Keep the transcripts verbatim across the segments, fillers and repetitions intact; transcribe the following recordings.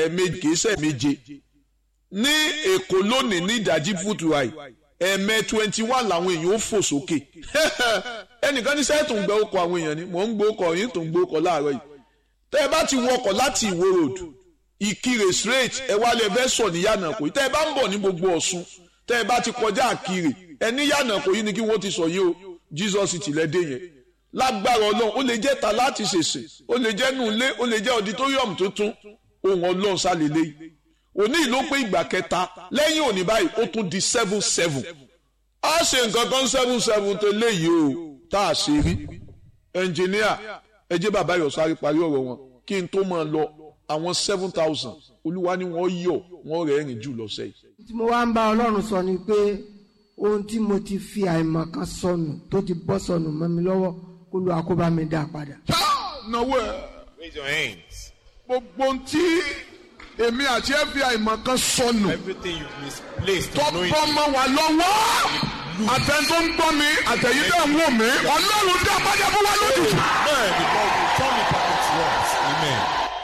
ẹ̀ẹ̀mejì kìí ṣe méje ní Èkó lónìí ní ìdájí fútuwáì ẹ̀ẹ̀mẹ twenty one làwọn èèyàn ó fò sókè ẹnìkan ní sẹ́ẹ̀ tó ń gbẹ ọkọ̀ àwọn èèyàn ni mò ń gbé ọkọ̀ yín tó ń gbé ọkọ̀ láàárọ̀ yìí tẹ́ ẹ bá ti wọkọ̀ láti Ìwó road Ìkirè straight ẹ wá lẹ fẹ́ sọ ní Yànàkó tẹ́ ẹ bá ń bọ̀ ní gbogbo Ọ̀ṣun tẹ́ ẹ bá ti kọjá Ìkirè ẹ ní Yànàkó yìí ni kí wọ́n ti sọ yìí o Jesus ti lẹ́dẹ̀ yẹn lágbára Ọlọ́run ó lè jẹ́ ta láti ṣèṣe ó lè jẹ́ nùlé ó lè jẹ́ auditorium tuntun ohun Ọlọ́run sálélé yìí òní ló pé ìgbà kẹta lẹ́yìn òní báyìí ó tún di seven seven a ṣe nǹkan kan seven seven tó léyìí o tá a ṣe rí ẹnjìníà ẹ jẹ́ bàbá yọ̀ sáré parí ọ̀rọ̀ wọn kí n tó máa lọ àwọn seven thousand Olúwa ni wọ́n yọ̀ wọ́n rẹ̀ rìn jù lọ́sẹ̀ yìí. tí mo wá ń bá Ọlọ́run sọ ni pé ohun tí mo ti fi àìmọ̀ kan sọnù tó ti bọ́ sọnù mọ́ mi lọ́wọ́ kó lu àkóbá mi dá padà. náwó ẹ Raise your hands. gbogbo ohun tí èmi àti F B I ìmọ̀ kan sọnù Everything you've misplaced. tó bọ́ mọ́ wa lọ́wọ́ àtẹn tó ń gbọ́ mi àtẹ̀yìn tó ń wò mí Ọlọ́run dá padà fún wa lójijì. Amen. Because we turn it back to us. Amen.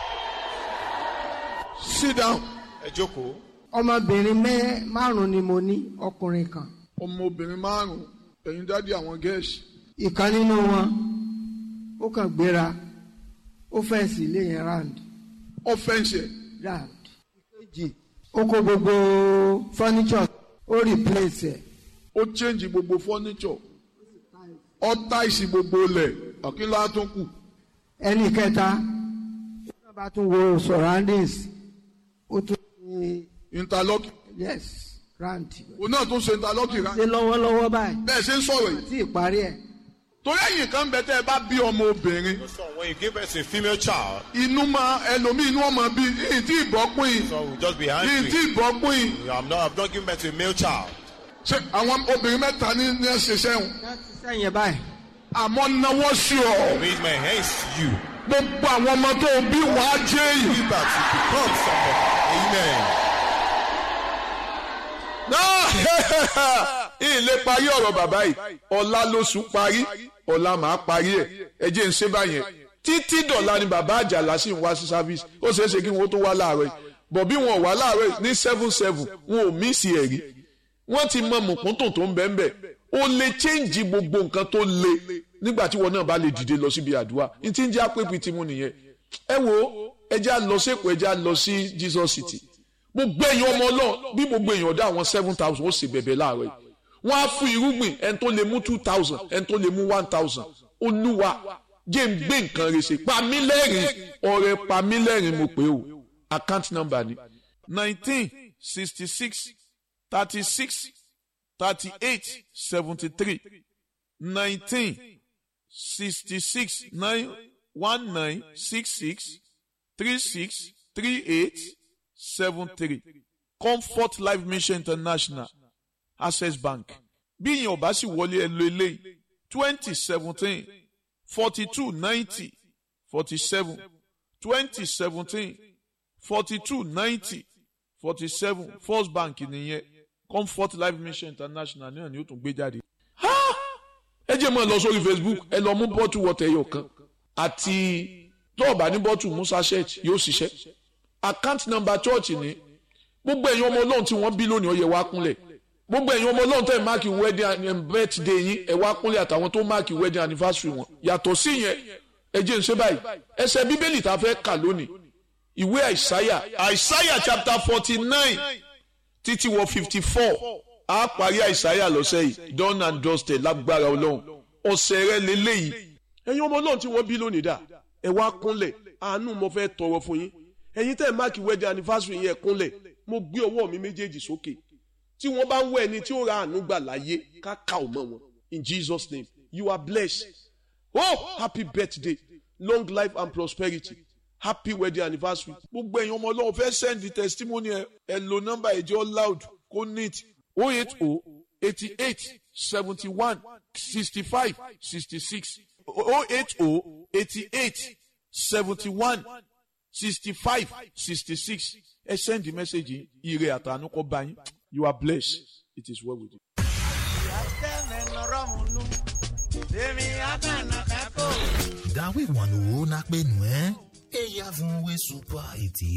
Sit down. Ẹ jókòó. ọmọbìnrin mẹ́ márùn-ún ni mo ní ọkùnrin kan. ọmọbìnrin márùn-ún ẹ̀yin dádì àwọn gẹ̀ẹ́sì. ìkan nínú wọn ó kàn gbéra ó fẹ́ǹsì ilé yẹn round. ọ̀fẹ́ǹsì ẹ̀. round. ìkejì ó kó gbogbo furniture ó replace ẹ̀. ó change gbogbo furniture ó táìsì gbogbo ilẹ̀ àkínlá tó kù. ẹnì kẹta ó bá tún wo surroundings ó tún ṣe interlock. yes round. òun náà tún ṣe interlock rà. ṣe lọ́wọ́lọ́wọ́ báyìí. bẹ́ẹ̀ ṣe ń sọ̀rọ̀ yìí. àti ìparí ẹ̀. torí ẹ̀yìn kan bẹ tẹ́ ẹ bá bí ọmọ obìnrin. So when you give birth to a female child, inú máa ẹlòmíì inú ọmọ bíi ìyìn tí ìbọ́pín yìí. so we'll just be ìyìn tí angry. ìbọ́pín yìí. I'm not, I've not given birth to a male child. ṣé àwọn obìnrin mẹ́ta ní ní ẹsẹ̀ sẹ́wọ̀n. láti sẹ́yìn báyìí. àmọ́ náwó sí ọ. Raise my hands to you. gbogbo àwọn ọmọ tó bí wàá jẹ́ yìí. Give birth to become somebody. Amen. ilé parí ọ̀rọ̀ bàbá yìí ọ̀la lóṣù parí ọ̀la màá parí ẹ̀ ẹ jẹ́ ń ṣe báyẹn títí dọ̀la ni bàbá àjàlá sì ń wá sí sáfíìsì ó ṣeé ṣe kí wọ́n tó wá láàárọ̀ yìí bọ̀ bí wọn ò wá láàárọ̀ yìí ní seven seven wọn ò mísì ẹ̀ rí wọ́n ti mọ mùkúntùn tó ń bẹ́ẹ̀ bẹ́ẹ̀ ó lè change gbogbo nǹkan tó le nígbà tí wọn náà bá lè dìde lọ síbi àdúrà ní tí ń jẹ́ àpèpì tí mo nìyẹn ẹ wo ẹ já lọ sí Èkó ẹ já lọ sí Jesus City gbogbo èèyàn ọmọ Ọlọ́run bí gbogbo èèyàn dá àwọn seven thousand ó sì bẹ̀bẹ̀ láàárọ̀ yìí wọ́n á fún irúgbìn ẹni tó lè mú two thousand ẹni tó lè mú one thousand Olúwa jẹ́ ń gbé nǹkan rẹ̀ ṣe pamílẹ́rìn ọ̀rẹ́ pamílẹ́rìn mo pè ó account number ni nineteen sixty six thirty six thirty eight seventy three nineteen sixty six nine one nine six six three six three eight seven three Comfort Life Mission International Access Bank bí ìyẹn ọba sì wọlé ẹ lo eléyìí twenty seventeen forty two ninety forty seven twenty seventeen forty two ninety forty seven First Bank nìyẹn Comfort Life Mission International náà ni ó tún gbé jáde. ẹ jẹ́ mọ́ ẹ lọ sórí Facebook ẹ lọ mú bọ́tù wọ́tẹ̀ ẹyọ kan àti tó o bá ní bọ́tù musa shirt yóò ṣiṣẹ́ account number church ni gbogbo ẹ̀yin ọmọ Ọlọ́run tí wọ́n bí lónìí ó yẹ wá kúnlẹ̀ gbogbo ẹ̀yin ọmọ Ọlọ́run tẹ́ máàkì wedding and birthday yín ẹ wá kúnlẹ̀ àtàwọn tó máàkì wedding anniversary wọn yàtọ̀ sí yẹn ẹ jẹ́ ń ṣe báyìí ẹsẹ̀ bíbélì tá a fẹ́ kà lónìí ìwé àìsáyà àìsáyà chapter forty nine títí wọ fifty four a parí àìsáyà lọ́sẹ̀ yìí done and dusted lágbára Ọlọ́run ọ̀sẹ̀ rẹ lélẹ́yìí ẹ̀yin ọmọ Ọlọ́run tí wọ́n bí lónìí dà ẹ wá kúnlẹ̀ àánú mo fẹ́ tọrọ fún yín ẹ̀yin tẹ́ máàkì wedding anniversary yẹn kúnlẹ̀ mo gbé ọwọ́ mi méjèèjì sókè tí wọ́n bá ń wọ ẹni tí ó ra àánú gbà láyé káká ò mọ̀ wọn in Jesus name you are blessed oh happy birthday long life and prosperity happy wedding anniversary gbogbo ẹ̀yin ọmọ Ọlọ́run fẹ́ send the testimony ẹ ẹ lo nọ́mbà ẹ̀jẹ̀ loud kó neat oh eight oh eighty eight seventy one sixty five sixty six oh eight oh eighty eight seventy one sixty five sixty six ẹ send the message ire àtàánú kó bá yín you are blessed it is well with you. Dawe wanu na pe nu eh. Eya fun we super iti.